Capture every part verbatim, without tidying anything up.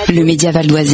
le média valdoisien.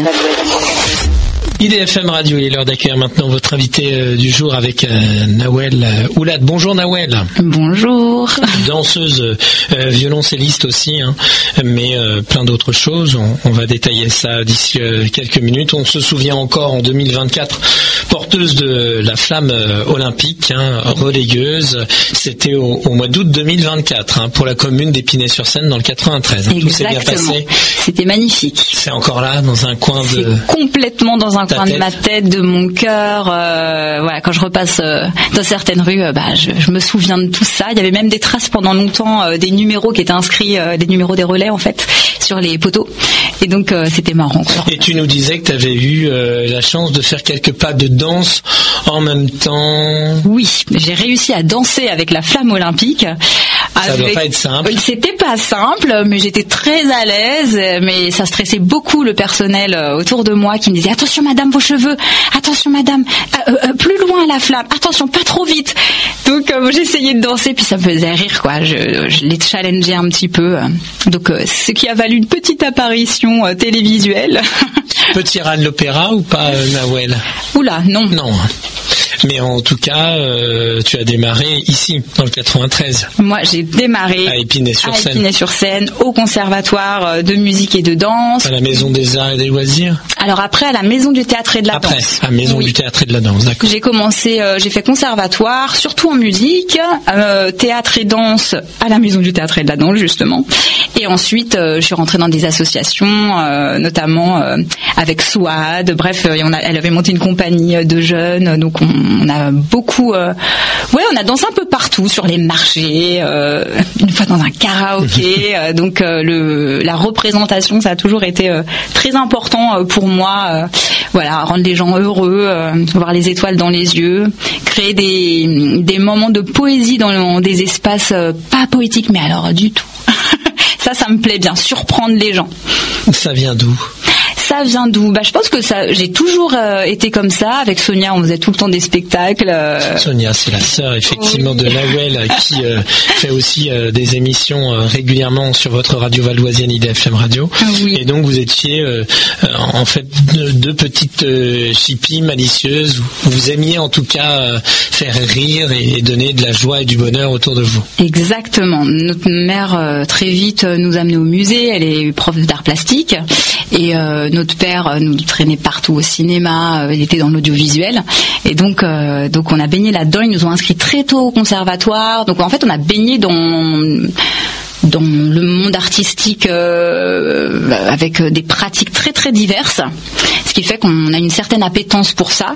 I D F M Radio, il est l'heure d'accueillir maintenant votre invité euh, du jour avec euh, Nawel euh, Oulad. Bonjour Nawel. Bonjour. Danseuse, euh, violoncelliste aussi, hein, mais euh, plein d'autres choses. On, on va détailler ça d'ici euh, quelques minutes. On se souvient encore en deux mille vingt-quatre, porteuse de la flamme euh, olympique, hein, relégueuse. C'était au, au mois d'août deux mille vingt-quatre hein, pour la commune d'Épinay-sur-Seine dans le quatre-vingt-treize. Hein. Tout s'est bien passé. C'était magnifique. C'est encore là, dans un coin de... C'est complètement dans un coin tête. de ma tête, de mon cœur. Euh, voilà, quand je repasse euh, dans certaines rues, euh, bah, je, je me souviens de tout ça. Il y avait même des traces pendant longtemps, euh, des numéros qui étaient inscrits, euh, des numéros des relais en fait, sur les poteaux. Et donc euh, c'était marrant, quoi. Et tu nous disais que tu avais eu euh, la chance de faire quelques pas de danse en même temps. Oui, j'ai réussi à danser avec la flamme olympique. Ça avec... doit pas être simple. C'était pas simple, mais j'étais très à l'aise. Mais ça stressait beaucoup le personnel autour de moi qui me disait attention madame vos cheveux, attention madame, euh, euh, plus loin la flamme, attention pas trop vite. Donc euh, j'essayais de danser puis ça me faisait rire, quoi. Je, je les challengeais un petit peu. Donc euh, ce qui a valu une petite apparition euh, télévisuelle. Petit rat de l'opéra ou pas, euh, Nawel? Oula, non. Non. Mais en tout cas, euh, tu as démarré ici, dans le quatre-vingt-treize. Moi, j'ai démarré à Épinay-sur-Seine. À Épinay-sur-Seine, au conservatoire de musique et de danse. À la Maison des Arts et des Loisirs. Alors après, à la Maison du Théâtre et de la après, Danse. à la Maison oui. du Théâtre et de la Danse, d'accord. J'ai commencé, euh, j'ai fait conservatoire, surtout en musique, euh, théâtre et danse à la Maison du Théâtre et de la Danse, justement. Et ensuite, euh, je suis rentrée dans des associations, euh, notamment euh, avec Souad. Bref, euh, on a, elle avait monté une compagnie de jeunes, donc on, on a beaucoup... Euh, ouais, on a dansé un peu partout, sur les marchés, euh, une fois dans un karaoké. euh, donc euh, le, la représentation, ça a toujours été euh, très important euh, pour moi. Euh, voilà, rendre les gens heureux, euh, voir les étoiles dans les yeux, créer des, des moments de poésie dans des espaces euh, pas poétiques, mais alors du tout. Ça, ça me plaît bien, surprendre les gens. Ça vient d'où ? Ça vient d'où ? Bah, je pense que ça, j'ai toujours euh, été comme ça. Avec Sonia, on faisait tout le temps des spectacles. Euh... Sonia, c'est la sœur effectivement oui. de Nawel qui euh, fait aussi euh, des émissions euh, régulièrement sur votre radio valdoisienne I D F M Radio. Oui. Et donc vous étiez euh, en fait deux, deux petites euh, chippies malicieuses. Vous aimiez en tout cas euh, faire rire et donner de la joie et du bonheur autour de vous. Exactement. Notre mère euh, très vite nous a amenés au musée. Elle est prof d'art plastique et euh, notre père nous traînait partout au cinéma, il était dans l'audiovisuel et donc euh, donc on a baigné là-dedans. Ils nous ont inscrits très tôt au conservatoire. Donc en fait on a baigné dans dans le monde artistique euh, avec des pratiques très très diverses, ce qui fait qu'on a une certaine appétence pour ça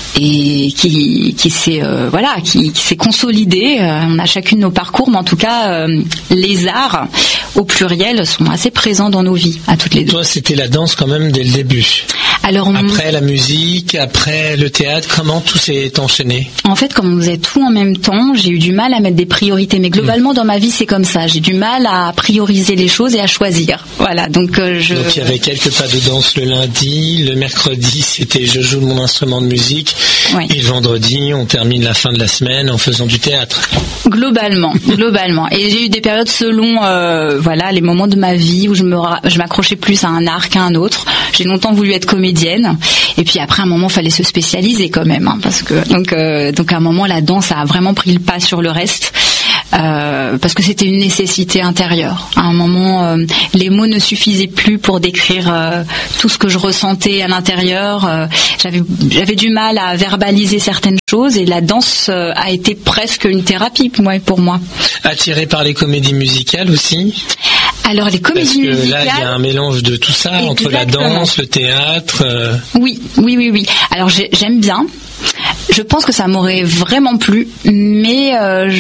et qui qui s'est euh, voilà qui, qui s'est consolidée. Euh, on a chacune nos parcours, mais en tout cas euh, les arts au pluriel sont assez présents dans nos vies à toutes les deux. Toi, c'était la danse quand même dès le début. Alors on... après la musique, après le théâtre, comment tout s'est enchaîné ? En fait, comme on faisait tout en même temps, j'ai eu du mal à mettre des priorités. Mais globalement, mmh. dans ma vie, c'est comme ça. J'ai du mal à prioriser les choses et à choisir. Voilà. Donc euh, je. Donc il y avait quelques pas de danse le lundi, le mercredi, c'était je joue de mon instrument de musique, oui. et le vendredi, on termine la fin de la semaine en faisant du théâtre. Globalement, globalement. Et j'ai eu des périodes selon, euh, voilà, les moments de ma vie où je me, ra- je m'accrochais plus à un art qu'à un autre. J'ai longtemps voulu être comédienne, et puis après, à un moment, il fallait se spécialiser quand même, hein, parce que donc, euh, donc à un moment, la danse a vraiment pris le pas sur le reste. Euh, parce que c'était une nécessité intérieure. À un moment, euh, les mots ne suffisaient plus pour décrire euh, tout ce que je ressentais à l'intérieur. Euh, j'avais, j'avais du mal à verbaliser certaines choses et la danse euh, a été presque une thérapie pour moi. Pour moi. Attiré par les comédies musicales aussi ? Alors les comédies Parce que musicales. Là, il y a un mélange de tout ça. Exactement. Entre la danse, le théâtre. Euh... Oui, oui, oui, oui. Alors j'ai, j'aime bien. Je pense que ça m'aurait vraiment plu, mais euh,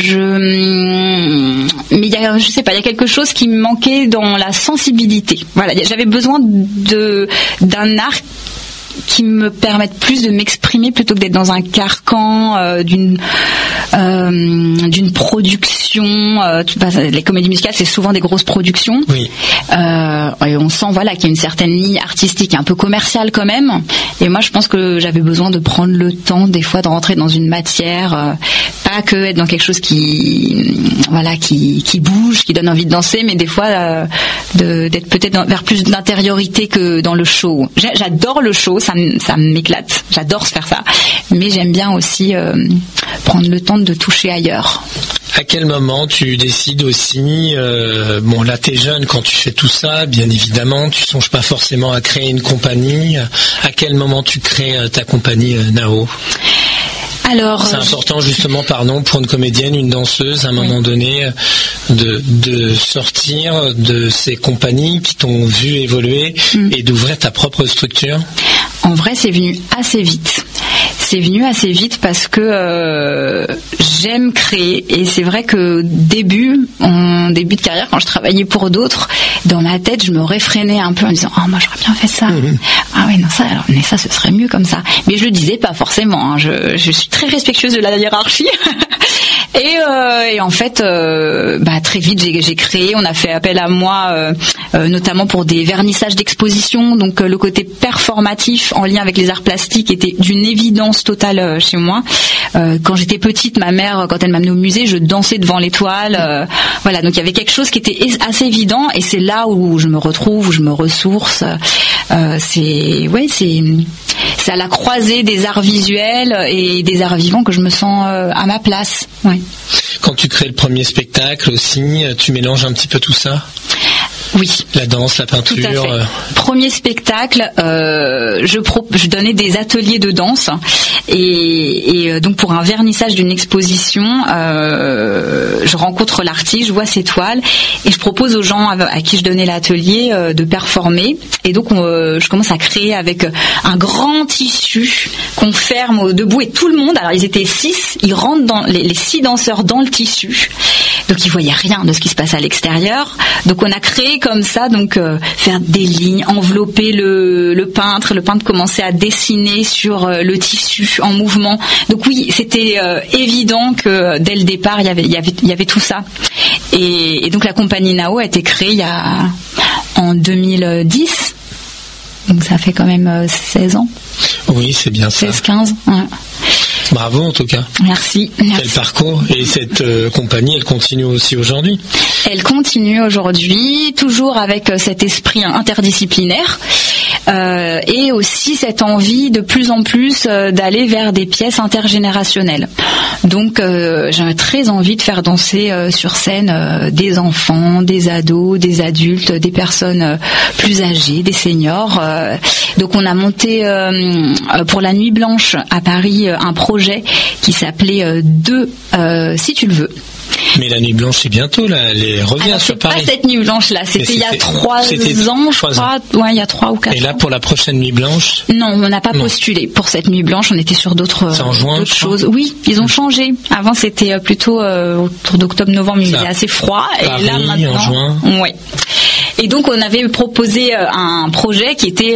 je, mais il y a, je sais pas, il y a quelque chose qui me manquait dans la sensibilité. Voilà, j'avais besoin de d'un art qui me permettent plus de m'exprimer plutôt que d'être dans un carcan euh, d'une euh, d'une production. Euh, les comédies musicales, c'est souvent des grosses productions. Oui. Euh, et on sent voilà qu'il y a une certaine ligne artistique, un peu commerciale quand même. Et moi, je pense que j'avais besoin de prendre le temps, des fois, de rentrer dans une matière euh, pas que être dans quelque chose qui, voilà, qui, qui bouge, qui donne envie de danser, mais des fois euh, de, d'être peut-être dans, vers plus d'intériorité que dans le show. J'adore le show, ça, ça m'éclate. J'adore faire ça, mais j'aime bien aussi euh, prendre le temps de toucher ailleurs. À quel moment tu décides aussi, euh, bon là t'es jeune quand tu fais tout ça, bien évidemment, tu songes pas forcément à créer une compagnie. À quel moment tu crées ta compagnie euh, Nao ? Alors, c'est important justement, pardon, pour une comédienne, une danseuse, à un moment oui. donné, de, de sortir de ces compagnies qui t'ont vu évoluer mmh. et d'ouvrir ta propre structure. En vrai, c'est venu assez vite. C'est venu assez vite parce que euh, j'aime créer et c'est vrai que début, en début de carrière, quand je travaillais pour d'autres, dans ma tête, je me réfrénais un peu en me disant oh moi j'aurais bien fait ça. Mmh. Ah ouais non ça alors mais ça ce serait mieux comme ça. Mais je le disais pas forcément. Hein. Je, je suis très respectueuse de la hiérarchie. Et, euh, et en fait, euh, bah, très vite, j'ai, j'ai créé. On a fait appel à moi, euh, euh, notamment pour des vernissages d'exposition. Donc, euh, le côté performatif en lien avec les arts plastiques était d'une évidence totale euh, chez moi. Euh, quand j'étais petite, ma mère, quand elle m'a amenée au musée, je dansais devant les toiles. Euh, voilà, donc il y avait quelque chose qui était assez évident. Et c'est là où je me retrouve, où je me ressource. Euh, c'est, ouais, c'est. C'est à la croisée des arts visuels et des arts vivants que je me sens euh, à ma place. Ouais. Quand tu crées le premier spectacle aussi, tu mélanges un petit peu tout ça ? Oui. La danse, la peinture. Tout à fait. Euh... Premier spectacle, euh, je, pro- je donnais des ateliers de danse et, et donc pour un vernissage d'une exposition, euh, je rencontre l'artiste, je vois ses toiles et je propose aux gens à, à qui je donnais l'atelier euh, de performer. Et donc on, euh, je commence à créer avec un grand tissu qu'on ferme au debout et tout le monde. Alors ils étaient six, ils rentrent dans les, les six danseurs dans le tissu. Donc ils voyaient rien de ce qui se passe à l'extérieur. Donc on a créé comme ça, donc euh, faire des lignes, envelopper le, le peintre. Le peintre commençait à dessiner sur euh, le tissu en mouvement. Donc oui, c'était euh, évident que dès le départ il y avait, il y avait, il y avait tout ça. Et, et donc la compagnie Nao a été créée il y a en deux mille dix. Donc ça fait quand même euh, seize ans. Oui, c'est bien ça. seize quinze. Ouais. Bravo en tout cas. Merci. merci. Quel parcours. Et cette euh, compagnie, elle continue aussi aujourd'hui ? Elle continue aujourd'hui, toujours avec cet esprit interdisciplinaire euh, et aussi cette envie de plus en plus euh, d'aller vers des pièces intergénérationnelles. Donc euh, j'ai très envie de faire danser euh, sur scène euh, des enfants, des ados, des adultes, des personnes euh, plus âgées, des seniors. Euh, donc on a monté euh, pour la Nuit Blanche à Paris euh, un projet qui s'appelait euh, Deux euh, si tu le veux. Mais la Nuit Blanche, c'est bientôt, là, elle revient Alors, sur Paris. C'est pas cette Nuit Blanche, là. C'était, c'était il y a trois c'était ans, je crois. Ouais, il y a trois ou quatre ans. Et là, pour la prochaine Nuit Blanche? Non, on n'a pas non. postulé pour cette Nuit Blanche. On était sur d'autres, c'est en juin, d'autres choses. Oui, ils ont changé. Avant, c'était plutôt euh, autour d'octobre-novembre, mais il faisait assez froid. Paris, et là, maintenant, en juin. Ouais. Et donc on avait proposé un projet qui était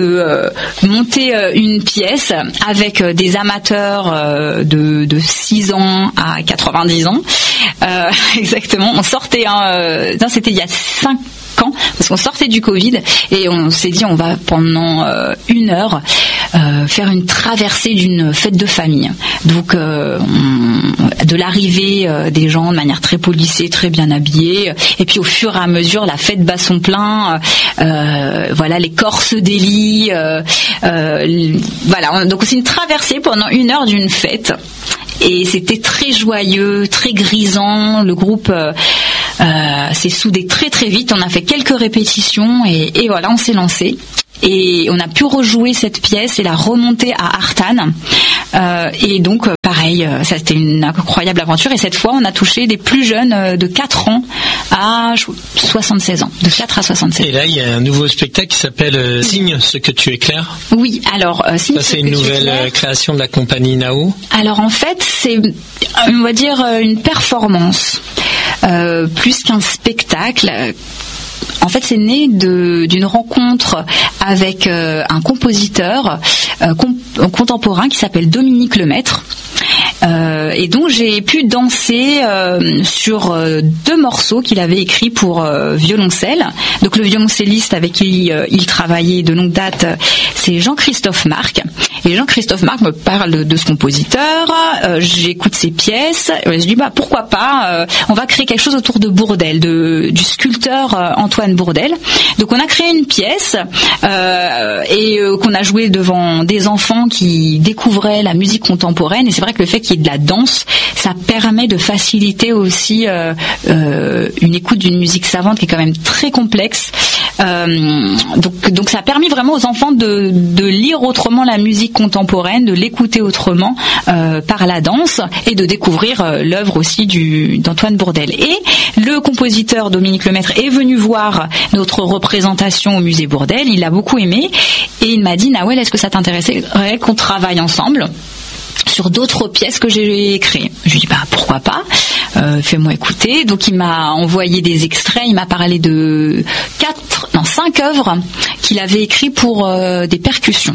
de monter une pièce avec des amateurs de, de six ans à quatre-vingt-dix ans. Euh, exactement. On sortait, hein, non, c'était il y a cinq ans, parce qu'on sortait du Covid et on s'est dit on va pendant euh, une heure euh, faire une traversée d'une fête de famille. Donc euh, on, de l'arrivée euh, des gens de manière très polissée, très bien habillés, et puis au fur et à mesure la fête bat son plein. Euh, voilà, les corps se délient. Euh, euh, voilà, donc c'est une traversée pendant une heure d'une fête. Et c'était très joyeux, très grisant. Le groupe euh, euh, s'est soudé très très vite. On a fait quelques répétitions et, et voilà, on s'est lancé. Et on a pu rejouer cette pièce et la remonter à Artane. Euh, et donc, pareil, ça c'était une incroyable aventure. Et cette fois, on a touché des plus jeunes de quatre ans à soixante-seize ans. De quatre à soixante-seize ans. Et là, il y a un nouveau spectacle qui s'appelle euh, Signe ce que tu éclaires. Oui, alors... Euh, Signe ça, c'est une nouvelle création de la compagnie Nao. Alors, en fait, c'est, on va dire, une performance. Euh, plus qu'un spectacle... En fait, c'est né de, d'une rencontre avec euh, un compositeur euh, com- contemporain qui s'appelle Dominique Lemaître. Euh, et donc j'ai pu danser euh, sur euh, deux morceaux qu'il avait écrits pour euh, violoncelle. Donc le violoncelliste avec qui euh, il travaillait de longue date, c'est Jean-Christophe Marc. Et Jean-Christophe Marc me parle de ce compositeur, euh, j'écoute ses pièces, et je dis bah pourquoi pas, euh, on va créer quelque chose autour de Bourdelle, de, du sculpteur euh, Antoine Bourdelle. Donc on a créé une pièce euh, et euh, qu'on a joué devant des enfants qui découvraient la musique contemporaine. Et c'est vrai que le fait qu'il y ait de la danse, ça permet de faciliter aussi euh, euh, une écoute d'une musique savante qui est quand même très complexe. Euh, donc, donc ça a permis vraiment aux enfants de, de lire autrement la musique contemporaine, de l'écouter autrement euh, par la danse et de découvrir euh, l'œuvre aussi du, d'Antoine Bourdelle. Et le compositeur Dominique Lemaître est venu voir notre représentation au musée Bourdelle, il l'a beaucoup aimé et il m'a dit Nawel, est-ce que ça t'intéresserait qu'on travaille ensemble sur d'autres pièces que j'ai créées. Je lui ai dit bah pourquoi pas, euh, fais-moi écouter. Donc il m'a envoyé des extraits, il m'a parlé de quatre, non cinq œuvres qu'il avait écrites pour euh, des percussions.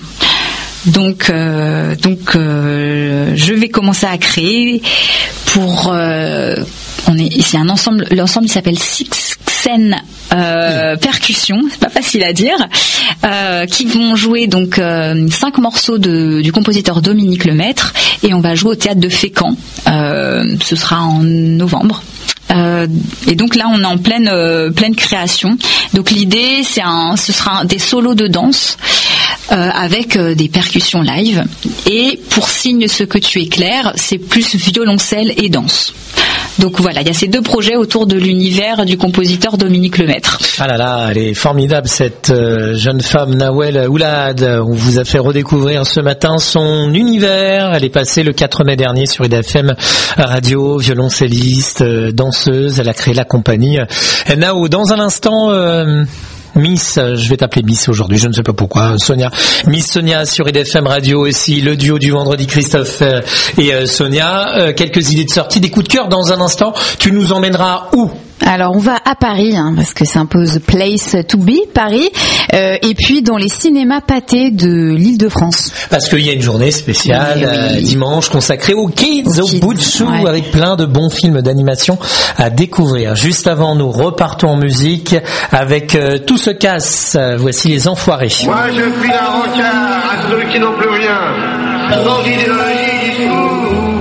Donc euh, donc euh, je vais commencer à créer pour euh, on est c'est un ensemble, l'ensemble il s'appelle Six Scènes euh, percussions, c'est pas facile à dire, euh, qui vont jouer donc euh, cinq morceaux de, du compositeur Dominique Lemaître et on va jouer au théâtre de Fécamp. Euh, ce sera en novembre. Euh, et donc là on est en pleine euh, pleine création. Donc l'idée c'est un, ce sera un, des solos de danse euh, avec euh, des percussions live. Et pour signe ce que tu éclaires, c'est plus violoncelle et danse. Donc voilà, il y a ces deux projets autour de l'univers du compositeur Dominique Lemaître. Ah là là, elle est formidable cette euh, jeune femme Nawel Oulad. On vous a fait redécouvrir ce matin son univers. Elle est passée le quatre mai dernier sur I D F M Radio, violoncelliste, euh, danseuse. Elle a créé la compagnie euh, Nao. Dans un instant... Euh Miss, je vais t'appeler Miss aujourd'hui, je ne sais pas pourquoi, Sonia. Miss Sonia sur I D F M Radio aussi, le duo du vendredi Christophe et Sonia. Quelques idées de sortie, des coups de cœur dans un instant. Tu nous emmèneras où ? Alors on va à Paris, hein, parce que c'est un peu the place to be, Paris, euh, et puis dans les cinémas pâtés de l'Île-de-France. Parce qu'il y a une journée spéciale oui, oui. Euh, dimanche consacrée aux kids, aux, aux kids, bout de chou, ouais. Avec plein de bons films d'animation à découvrir. Juste avant, nous repartons en musique avec euh, Tout se casse. Voici Les Enfoirés. Moi je fuis la rancard à ceux qui n'ont plus rien, sans idéologie, discours